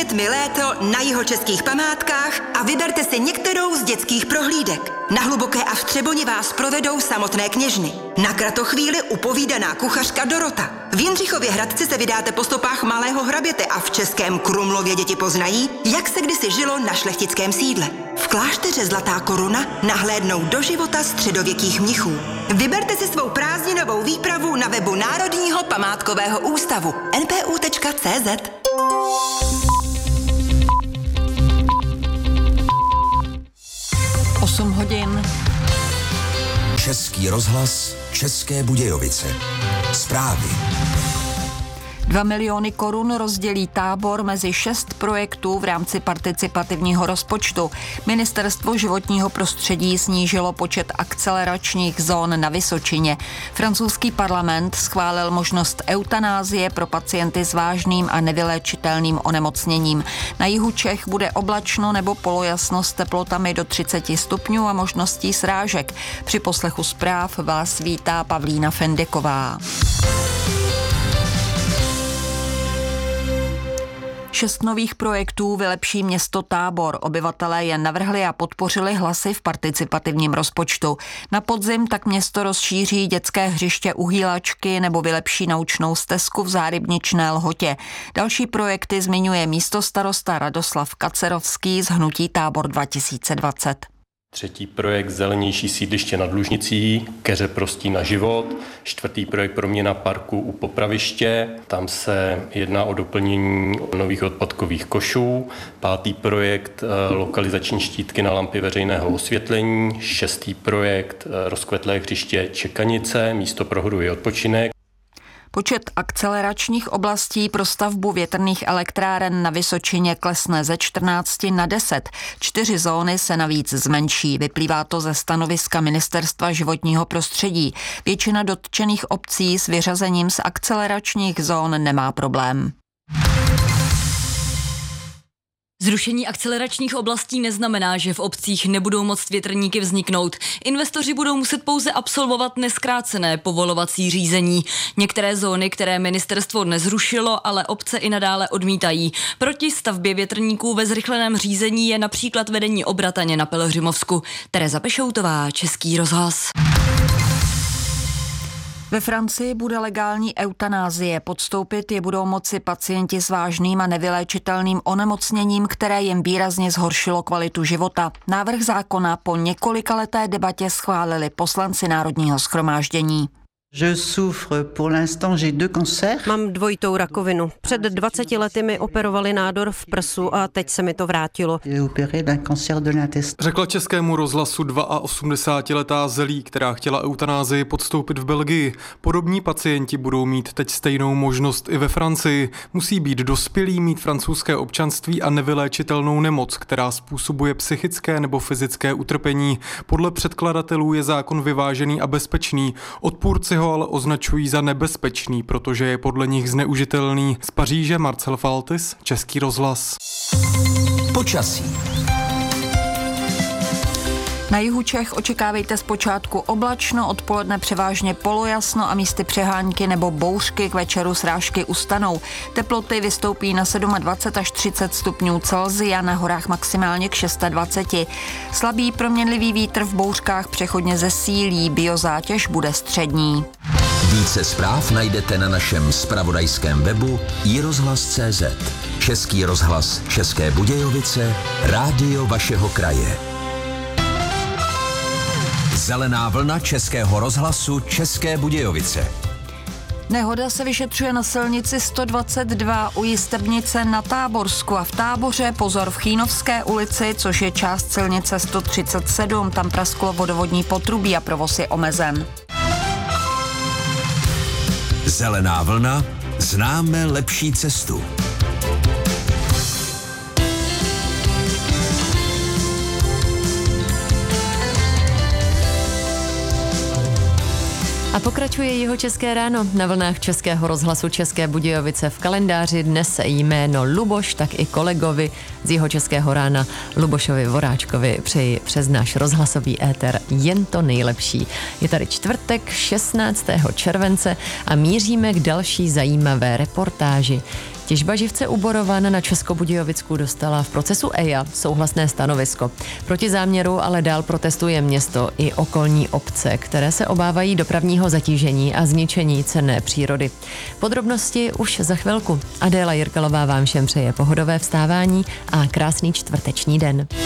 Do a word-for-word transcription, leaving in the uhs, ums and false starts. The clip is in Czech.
dětmi léto na jihočeských památkách a vyberte si některou z dětských prohlídek. Na Hluboké a Vstřeboni vás provedou samotné kněžny. Na kratochvíli upovídaná kuchařka Dorota. V Jindřichově Hradci se vydáte po stopách malého hraběte a v Českém Krumlově děti poznají, jak se kdysi žilo na šlechtickém sídle. V klášteře Zlatá Koruna nahlédnou do života středověkých mnichů. Vyberte si svou prázdninovou výpravu na webu Národního památkového ústavu en pé ú tečka cé zet. osm hodin. Český rozhlas, České Budějovice. Zprávy. Dva miliony korun rozdělí Tábor mezi šest projektů v rámci participativního rozpočtu. Ministerstvo životního prostředí snížilo počet akceleračních zón na Vysočině. Francouzský parlament schválil možnost eutanázie pro pacienty s vážným a nevyléčitelným onemocněním. Na jihu Čech bude oblačno nebo polojasno s teplotami do třicet stupňů a možností srážek. Při poslechu zpráv vás vítá Pavlína Fendeková. Šest nových projektů vylepší město Tábor. Obyvatelé je navrhli a podpořili hlasy v participativním rozpočtu. Na podzim tak město rozšíří dětské hřiště u Hýlačky nebo vylepší naučnou stezku v Zárybničné Lhotě. Další projekty zmiňuje místostarosta Radoslav Kacerovský z hnutí Tábor dva tisíce dvacet. Třetí projekt Zelenější sídliště nad Lužnicí, keře prostí na život. Čtvrtý projekt Proměna parku u Popraviště, tam se jedná o doplnění nových odpadkových košů. Pátý projekt Lokalizační štítky na lampy veřejného osvětlení. Šestý projekt Rozkvetlé hřiště Čekanice, místo pro hru i odpočinek. Počet akceleračních oblastí pro stavbu větrných elektráren na Vysočině klesne ze čtrnácti na deset. Čtyři zóny se navíc zmenší. Vyplývá to ze stanoviska Ministerstva životního prostředí. Většina dotčených obcí s vyřazením z akceleračních zón nemá problém. Zrušení akceleračních oblastí neznamená, že v obcích nebudou moct větrníky vzniknout. Investoři budou muset pouze absolvovat nezkrácené povolovací řízení. Některé zóny, které ministerstvo nezrušilo, ale obce i nadále odmítají. Proti stavbě větrníků ve zrychleném řízení je například vedení Obrataně na Pelhřimovsku. Tereza Pešoutová, Český rozhlas. Ve Francii bude legální eutanázie. Podstoupit je budou moci pacienti s vážným a nevyléčitelným onemocněním, které jim výrazně zhoršilo kvalitu života. Návrh zákona po několikaleté debatě schválili poslanci Národního shromáždění. Je souffre pour l'instant, j'ai deux cancers. Mám dvojitou rakovinu. Před dvaceti lety mi operovali nádor v prsu a teď se mi to vrátilo. Řekla Českému rozhlasu osmdesátiletá Zelí, která chtěla eutanázii podstoupit v Belgii. Podobní pacienti budou mít teď stejnou možnost i ve Francii. Musí být dospělí, mít francouzské občanství a nevyléčitelnou nemoc, která způsobuje psychické nebo fyzické utrpení. Podle předkladatelů je zákon vyvážený a bezpečný. Odpůrci ho ale označují za nebezpečný, protože je podle nich zneužitelný. Z Paříže Marcel Faltis, Český rozhlas. Počasí. Na jihu Čech očekávejte zpočátku oblačno, odpoledne převážně polojasno a místy přehánky nebo bouřky, k večeru srážky ustanou. Teploty vystoupí na dvacet sedm až třicet stupňů Celsia, na horách maximálně k dvacet šest. Slabý proměnlivý vítr v bouřkách přechodně zesílí, biozátěž bude střední. Více zpráv najdete na našem zpravodajském webu i rozhlas tečka cé zet. Český rozhlas České Budějovice, rádio vašeho kraje. Zelená vlna Českého rozhlasu České Budějovice. Nehoda se vyšetřuje na silnici sto dvacet dva u Jistebnice na Táborsku a v Táboře pozor v Chýnovské ulici, což je část silnice sto třicet sedm, tam prasklo vodovodní potrubí a provoz je omezen. Zelená vlna, známe lepší cestu. A pokračuje Jihočeské ráno na vlnách Českého rozhlasu České Budějovice. V kalendáři dnes jméno Luboš, tak i kolegovi z Jihočeského rána Lubošovi Voráčkovi přeji přes náš rozhlasový éter jen to nejlepší. Je tady čtvrtek šestnáctého července a míříme k další zajímavé reportáži. Těžba živce u Borovan na Českobudějovicku dostala v procesu E I A souhlasné stanovisko. Proti záměru ale dál protestuje město i okolní obce, které se obávají dopravního zatížení a zničení cenné přírody. Podrobnosti už za chvilku. Adéla Jirkalová vám všem přeje pohodové vstávání a krásný čtvrteční den.